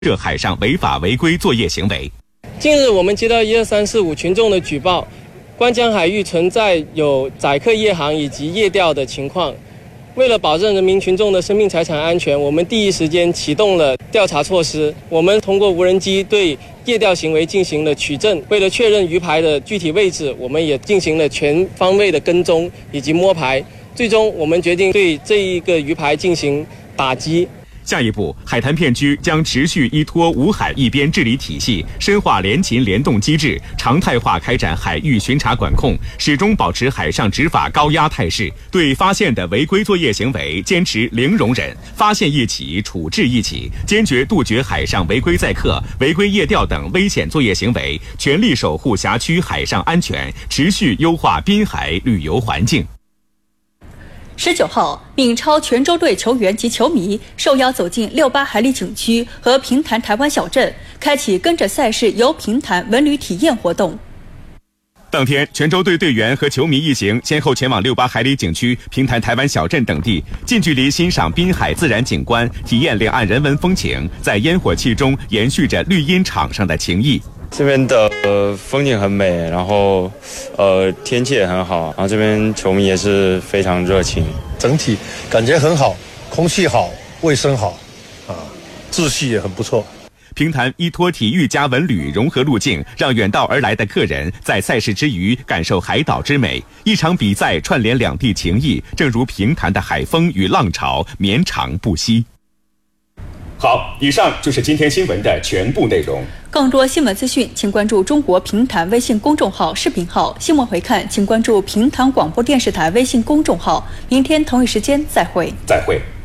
涉海上违法违规作业行为。 近日，我们接到12345群众的举报，观江海域存在有载客夜航以及夜钓的情况。为了保证人民群众的生命财产安全，我们第一时间启动了调查措施。我们通过无人机对夜钓行为进行了取证，为了确认鱼排的具体位置，我们也进行了全方位的跟踪以及摸排。最终，我们决定对这一个鱼排进行打击。 下一步，海坛片区将持续依托五海一边治理体系，深化联勤联动机制，常态化开展海域巡查管控，始终保持海上执法高压态势。对发现的违规作业行为，坚持零容忍，发现一起处置一起，坚决杜绝海上违规载客、违规夜钓等危险作业行为，全力守护辖区海上安全，持续优化滨海旅游环境。 19号，闽超泉州队球员及球迷受邀走进68海里景区和平潭台湾小镇，开启跟着赛事游平潭文旅体验活动。 当天，泉州队队员和球迷一行先后前往68海里景区、平潭台湾小镇等地，近距离欣赏滨海自然景观，体验两岸人文风情，在烟火气中延续着绿茵场上的情谊。 这边的风景很美，然后天气也很好，然后这边球迷也是非常热情， 整体感觉很好，空气好，卫生好，秩序也很不错。 平潭依托体育加文旅融合路径，让远道而来的客人在赛事之余感受海岛之美。一场比赛串联两地情谊，正如平潭的海风与浪潮，绵长不息。好，以上就是今天新闻的全部内容。 更多新闻资讯，请关注中国平潭微信公众号、视频号。新闻回看，请关注平潭广播电视台微信公众号。明天同一时间再会。 再会。